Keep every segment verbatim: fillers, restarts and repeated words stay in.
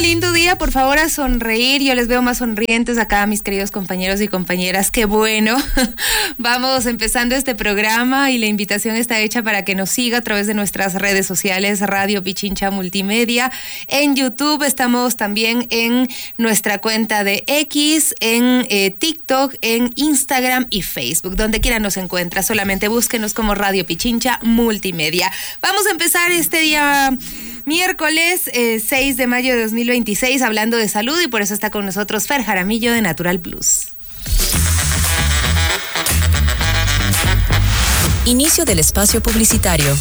lindo día, por favor a sonreír. Yo les veo más sonrientes acá, mis queridos compañeros y compañeras. Qué bueno. Vamos empezando este programa y la invitación está hecha para que nos siga a través de nuestras redes sociales, Radio Pichincha Multimedia. En YouTube estamos también en nuestra cuenta de X, en eh, TikTok, en Instagram y Facebook. Donde quiera nos encuentra, solamente búsquenos como Radio Pichincha Multimedia. Vamos a empezar este día miércoles eh, seis de mayo de dos mil veintiséis hablando de salud, y por eso está con nosotros Fer Jaramillo de Natural Plus. Inicio del espacio publicitario.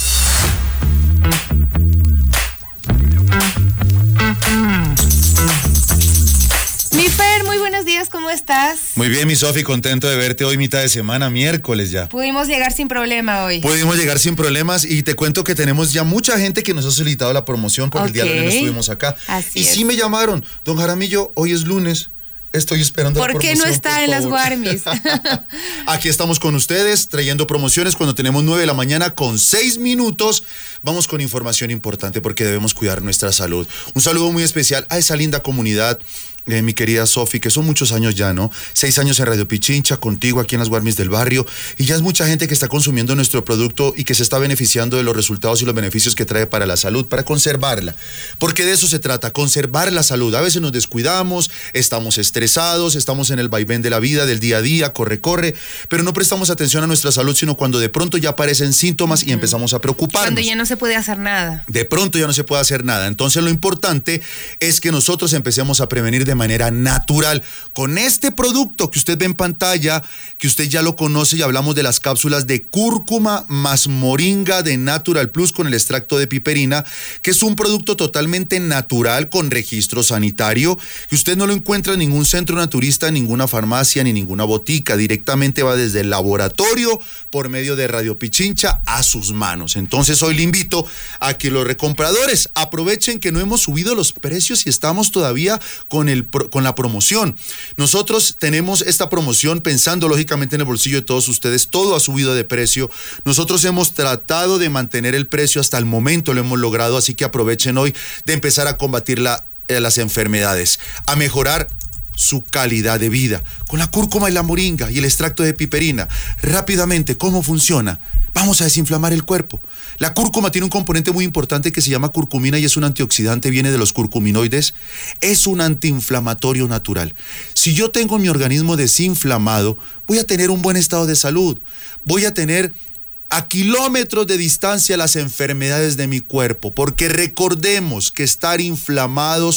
Mi Fer, muy buenos días, ¿cómo estás? Muy bien, mi Sofi, contento de verte hoy mitad de semana, miércoles ya. Pudimos llegar sin problema hoy. Pudimos llegar sin problemas y te cuento que tenemos ya mucha gente que nos ha solicitado la promoción porque okay. el día lunes estuvimos acá. Así y es. sí me llamaron, don Jaramillo, hoy es lunes. Estoy esperando la ¿Por promoción. qué no está por en favor. las Guarmis? Aquí estamos con ustedes trayendo promociones cuando tenemos nueve de la mañana con seis minutos. Vamos con información importante porque debemos cuidar nuestra salud. Un saludo muy especial a esa linda comunidad, eh, mi querida Sofi, que son muchos años ya, ¿no? Seis años en Radio Pichincha, contigo aquí en las Guarmis del barrio, y ya es mucha gente que está consumiendo nuestro producto y que se está beneficiando de los resultados y los beneficios que trae para la salud, para conservarla. Porque de eso se trata, conservar la salud. A veces nos descuidamos, estamos estresados, estamos en el vaivén de la vida, del día a día, corre, corre, pero no prestamos atención a nuestra salud, sino cuando de pronto ya aparecen síntomas y empezamos a preocuparnos. Cuando ya no se puede hacer nada. De pronto ya no se puede hacer nada. Entonces lo importante es que nosotros empecemos a prevenir de manera natural con este producto que usted ve en pantalla, que usted ya lo conoce, y hablamos de las cápsulas de cúrcuma más moringa de Natural Plus con el extracto de piperina, que es un producto totalmente natural con registro sanitario, y usted no lo encuentra en ningún centro naturista, ninguna farmacia ni ninguna botica. Directamente va desde el laboratorio por medio de Radio Pichincha a sus manos. Entonces hoy le invito a que los recompradores aprovechen que no hemos subido los precios y estamos todavía con el con la promoción. Nosotros tenemos esta promoción pensando lógicamente en el bolsillo de todos ustedes. Todo ha subido de precio. Nosotros hemos tratado de mantener el precio hasta el momento, lo hemos logrado, así que aprovechen hoy de empezar a combatir la, eh, las enfermedades, a mejorar su calidad de vida con la cúrcuma y la moringa y el extracto de piperina. Rápidamente, ¿cómo funciona? Vamos a desinflamar el cuerpo. La cúrcuma tiene un componente muy importante que se llama curcumina y es un antioxidante, viene de los curcuminoides. Es un antiinflamatorio natural. Si yo tengo mi organismo desinflamado, voy a tener un buen estado de salud. Voy a tener a kilómetros de distancia las enfermedades de mi cuerpo, porque recordemos que estar inflamados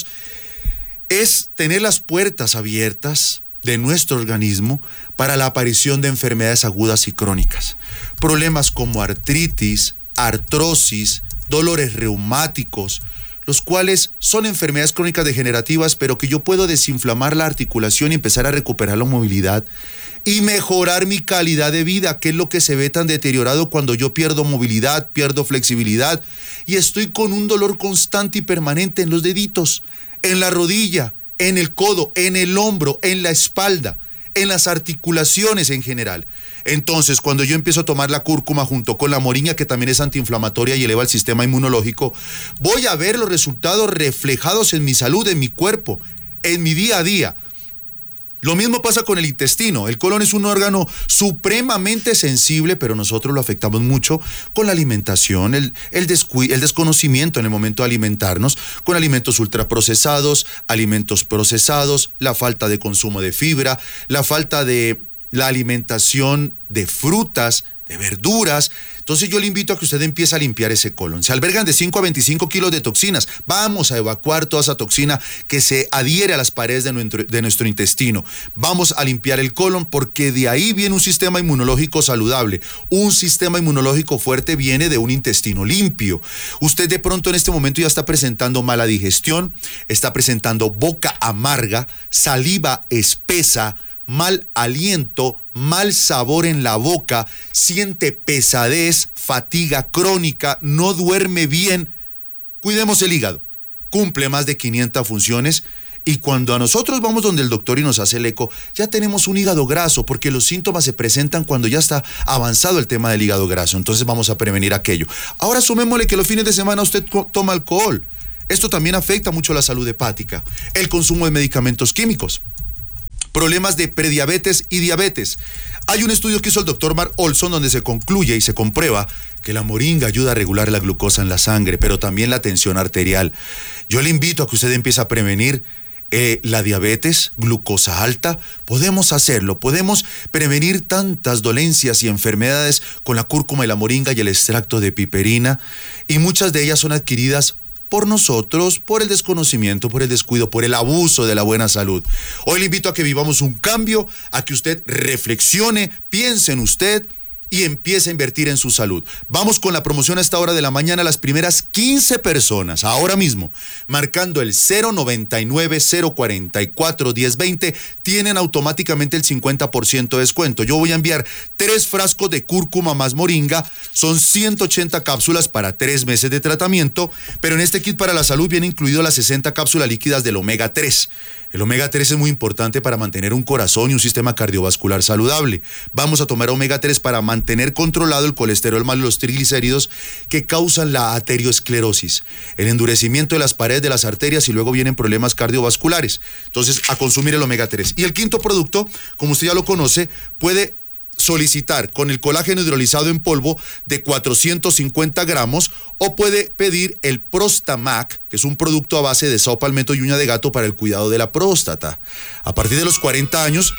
es tener las puertas abiertas de nuestro organismo para la aparición de enfermedades agudas y crónicas. Problemas como artritis, artrosis, dolores reumáticos, los cuales son enfermedades crónicas degenerativas, pero que yo puedo desinflamar la articulación y empezar a recuperar la movilidad y mejorar mi calidad de vida, que es lo que se ve tan deteriorado cuando yo pierdo movilidad, pierdo flexibilidad y estoy con un dolor constante y permanente en los deditos, en la rodilla, en el codo, en el hombro, en la espalda, en las articulaciones en general. Entonces, cuando yo empiezo a tomar la cúrcuma junto con la moringa, que también es antiinflamatoria y eleva el sistema inmunológico, voy a ver los resultados reflejados en mi salud, en mi cuerpo, en mi día a día. Lo mismo pasa con el intestino. El colon es un órgano supremamente sensible, pero nosotros lo afectamos mucho con la alimentación, el, el, descu- el desconocimiento en el momento de alimentarnos, con alimentos ultraprocesados, alimentos procesados, la falta de consumo de fibra, la falta de la alimentación de frutas, de verduras. Entonces yo le invito a que usted empiece a limpiar ese colon. Se albergan de cinco a veinticinco kilos de toxinas. Vamos a evacuar toda esa toxina que se adhiere a las paredes de nuestro, de nuestro intestino. Vamos a limpiar el colon porque de ahí viene un sistema inmunológico saludable. Un sistema inmunológico fuerte viene de un intestino limpio. Usted de pronto en este momento ya está presentando mala digestión, está presentando boca amarga, saliva espesa, mal aliento, mal sabor en la boca, siente pesadez, fatiga crónica, no duerme bien. Cuidemos el hígado. Cumple más de quinientas funciones y cuando a nosotros vamos donde el doctor y nos hace el eco, ya tenemos un hígado graso porque los síntomas se presentan cuando ya está avanzado el tema del hígado graso. Entonces vamos a prevenir aquello. Ahora sumémosle que los fines de semana usted toma alcohol. Esto también afecta mucho la salud hepática. El consumo de medicamentos químicos. Problemas de prediabetes y diabetes. Hay un estudio que hizo el doctor Mark Olson donde se concluye y se comprueba que la moringa ayuda a regular la glucosa en la sangre, pero también la tensión arterial. Yo le invito a que usted empiece a prevenir eh, la diabetes, glucosa alta. Podemos hacerlo, podemos prevenir tantas dolencias y enfermedades con la cúrcuma y la moringa y el extracto de piperina, y muchas de ellas son adquiridas por nosotros, por el desconocimiento, por el descuido, por el abuso de la buena salud. Hoy le invito a que vivamos un cambio, a que usted reflexione, piense en usted y empiece a invertir en su salud. Vamos con la promoción a esta hora de la mañana. Las primeras quince personas, ahora mismo, marcando el cero noventa y nueve, cero cuarenta y cuatro, diez veinte, tienen automáticamente el cincuenta por ciento de descuento. Yo voy a enviar tres frascos de cúrcuma más moringa. Son ciento ochenta cápsulas para tres meses de tratamiento, pero en este kit para la salud viene incluido las sesenta cápsulas líquidas del omega tres. El omega tres es muy importante para mantener un corazón y un sistema cardiovascular saludable. Vamos a tomar omega tres para mantener controlado el colesterol más los triglicéridos que causan la arteriosclerosis, el endurecimiento de las paredes de las arterias, y luego vienen problemas cardiovasculares. Entonces, a consumir el omega tres. Y el quinto producto, como usted ya lo conoce, puede solicitar con el colágeno hidrolizado en polvo de cuatrocientos cincuenta gramos, o puede pedir el Prostamac, que es un producto a base de sao palmetto y uña de gato para el cuidado de la próstata. A partir de los cuarenta años,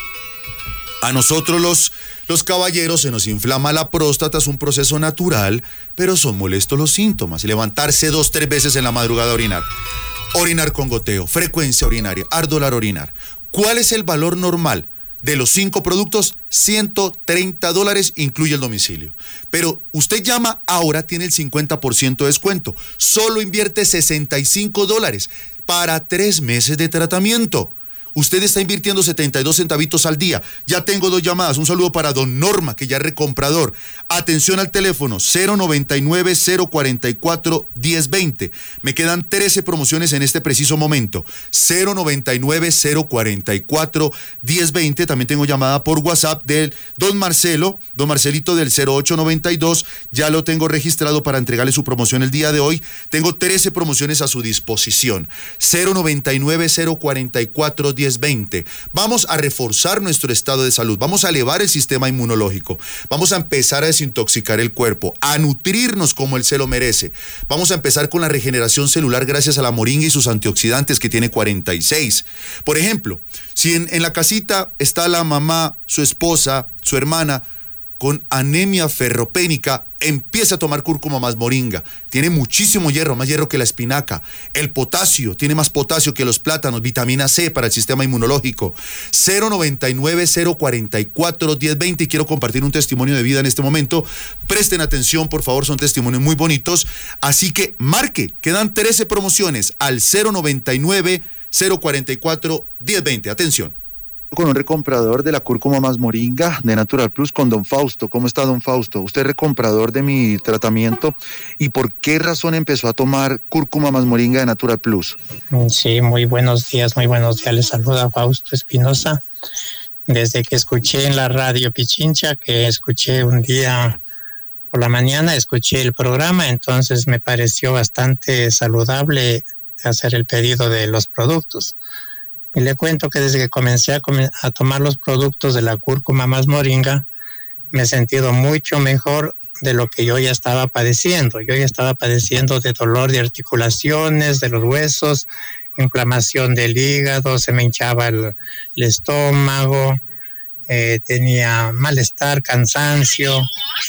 a nosotros los, los caballeros se nos inflama la próstata. Es un proceso natural, pero son molestos los síntomas. Levantarse dos, tres veces en la madrugada a orinar. Orinar con goteo, frecuencia urinaria, ardor al orinar. ¿Cuál es el valor normal de los cinco productos? ciento treinta dólares, incluye el domicilio. Pero usted llama ahora, tiene el cincuenta por ciento de descuento. Solo invierte sesenta y cinco dólares para tres meses de tratamiento. Usted está invirtiendo setenta y dos centavitos al día. Ya tengo dos llamadas. Un saludo para don Norma, que ya es recomprador. Atención al teléfono cero noventa y nueve, cero cuarenta y cuatro, diez veinte. Me quedan trece promociones en este preciso momento. cero noventa y nueve, cero cuarenta y cuatro, diez veinte. También tengo llamada por WhatsApp del don Marcelo, don Marcelito del cero ocho noventa y dos. Ya lo tengo registrado para entregarle su promoción el día de hoy. Tengo trece promociones a su disposición. cero noventa y nueve, cero cuarenta y cuatro, diez veinte. Vamos a reforzar nuestro estado de salud, vamos a elevar el sistema inmunológico, vamos a empezar a desintoxicar el cuerpo, a nutrirnos como él se lo merece. Vamos a empezar con la regeneración celular gracias a la moringa y sus antioxidantes, que tiene cuarenta y seis. Por ejemplo, si en, en la casita está la mamá, su esposa, su hermana con anemia ferropénica, empieza a tomar cúrcuma más moringa. Tiene muchísimo hierro, más hierro que la espinaca. El potasio, tiene más potasio que los plátanos. Vitamina C para el sistema inmunológico. cero noventa y nueve, cero cuarenta y cuatro, diez veinte. Y quiero compartir un testimonio de vida en este momento. Presten atención, por favor, son testimonios muy bonitos. Así que marque, quedan trece promociones al cero noventa y nueve, cero cuarenta y cuatro, diez veinte. Atención. Con un recomprador de la cúrcuma más moringa de Natural Plus, con don Fausto. ¿Cómo está, don Fausto? Usted es recomprador de mi tratamiento. ¿Y por qué razón empezó a tomar cúrcuma más moringa de Natural Plus? Sí, muy buenos días, muy buenos días. Les saluda Fausto Espinosa. Desde que escuché en la radio Pichincha, que escuché un día por la mañana, escuché el programa, entonces me pareció bastante saludable hacer el pedido de los productos. Y le cuento que desde que comencé a, com- a tomar los productos de la cúrcuma más moringa, me he sentido mucho mejor de lo que yo ya estaba padeciendo. Yo ya estaba padeciendo de dolor de articulaciones, de los huesos, inflamación del hígado, se me hinchaba el, el estómago, eh, tenía malestar, cansancio,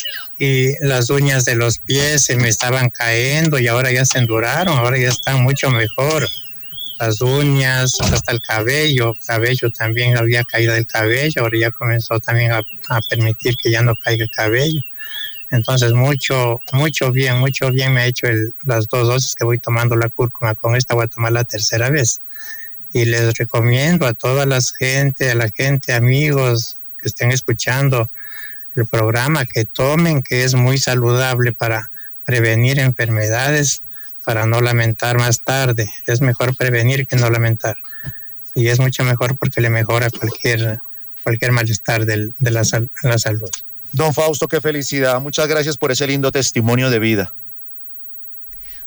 y las uñas de los pies se me estaban cayendo y ahora ya se enduraron, ahora ya están mucho mejor. Las uñas, hasta el cabello, cabello también había caído del cabello, ahora ya comenzó también a, a permitir que ya no caiga el cabello. Entonces mucho, mucho bien, mucho bien me ha hecho el, las dos dosis que voy tomando la cúrcuma. Con esta voy a tomar la tercera vez. Y les recomiendo a toda la gente, a la gente, amigos que estén escuchando el programa, que tomen, que es muy saludable para prevenir enfermedades, para no lamentar más tarde. Es mejor prevenir que no lamentar. Y es mucho mejor porque le mejora cualquier, cualquier malestar del, de la, sal, la salud. Don Fausto, qué felicidad. Muchas gracias por ese lindo testimonio de vida.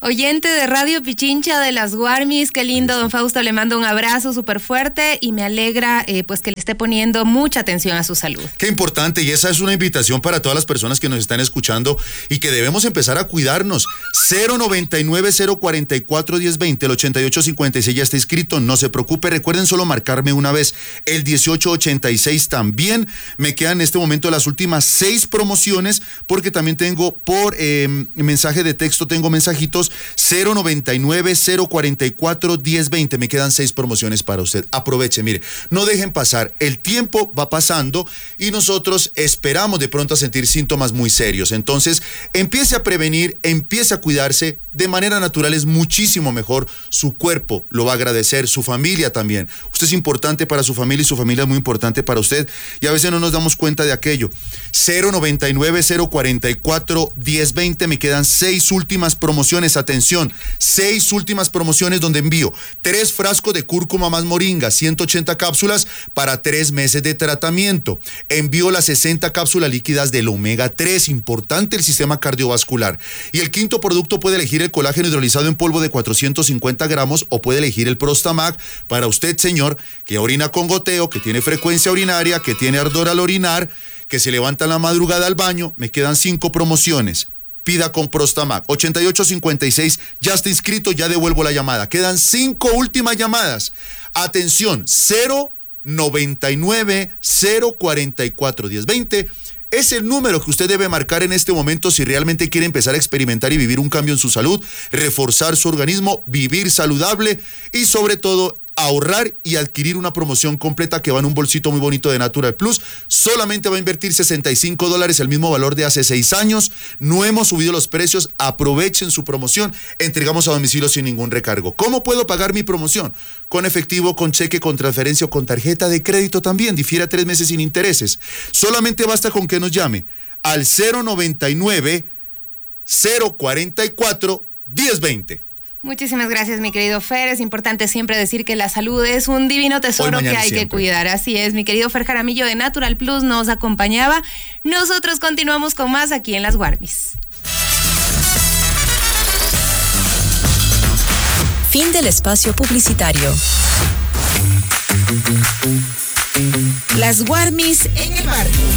Oyente de Radio Pichincha de las Guarmis, qué lindo, don Fausto, le mando un abrazo súper fuerte y me alegra eh, pues que le esté poniendo mucha atención a su salud. Qué importante, y esa es una invitación para todas las personas que nos están escuchando y que debemos empezar a cuidarnos. cero noventa y nueve, cero cuarenta y cuatro, diez veinte, el ochenta y ocho cincuenta y seis ya está inscrito, no se preocupe, recuerden solo marcarme una vez, el dieciocho ochenta y seis también. Me quedan en este momento las últimas seis promociones, porque también tengo por eh, mensaje de texto, tengo mensajitos, cero noventa y nueve, cero cuarenta y cuatro, diez veinte, me quedan seis promociones para usted. Aproveche, mire, no dejen pasar, el tiempo va pasando y nosotros esperamos de pronto a sentir síntomas muy serios. Entonces, empiece a prevenir, empiece a cuidarse, de manera natural es muchísimo mejor, su cuerpo lo va a agradecer, su familia también. Usted es importante para su familia y su familia es muy importante para usted, y a veces no nos damos cuenta de aquello. cero noventa y nueve, cero cuarenta y cuatro, diez veinte, me quedan seis últimas promociones, atención, seis últimas promociones donde envío tres frascos de cúrcuma más moringa, ciento ochenta cápsulas para tres meses de tratamiento. Envío las sesenta cápsulas líquidas del omega tres, importante el sistema cardiovascular. Y el quinto producto, puede elegir el colágeno hidrolizado en polvo de cuatrocientos cincuenta gramos o puede elegir el Prostamag para usted, señor, que orina con goteo, que tiene frecuencia urinaria, que tiene ardor al orinar, que se levanta en la madrugada al baño. Me quedan cinco promociones. Pida con Prostamag. ochenta y ocho cincuenta y seis, ya está inscrito, ya devuelvo la llamada. Quedan cinco últimas llamadas. Atención, cero noventa y nueve, cero cuarenta y cuatro, diez veinte. Es el número que usted debe marcar en este momento si realmente quiere empezar a experimentar y vivir un cambio en su salud, reforzar su organismo, vivir saludable y sobre todo ahorrar y adquirir una promoción completa que va en un bolsito muy bonito de Natural Plus. Solamente va a invertir sesenta y cinco dólares, el mismo valor de hace seis años. No hemos subido los precios, aprovechen su promoción. Entregamos a domicilio sin ningún recargo. ¿Cómo puedo pagar mi promoción? Con efectivo, con cheque, con transferencia o con tarjeta de crédito también. Difiere a tres meses sin intereses. Solamente basta con que nos llame al cero noventa y nueve, cero cuarenta y cuatro, diez veinte. Muchísimas gracias, mi querido Fer. Es importante siempre decir que la salud es un divino tesoro que hay que cuidar. Así es, mi querido Fer Jaramillo de Natural Plus nos acompañaba. Nosotros continuamos con más aquí en Las Guarmis. Fin del espacio publicitario. Las Guarmis en el barrio.